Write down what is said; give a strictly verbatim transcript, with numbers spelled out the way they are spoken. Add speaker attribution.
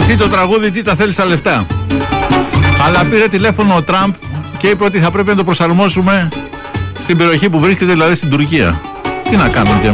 Speaker 1: Εσύ το τραγούδι τι τα θέλεις τα λεφτά. Αλλά πήρε τηλέφωνο ο Τραμπ και είπε ότι θα πρέπει να το προσαρμόσουμε στην περιοχή που βρίσκεται, δηλαδή στην Τουρκία. Τι να κάνουμε και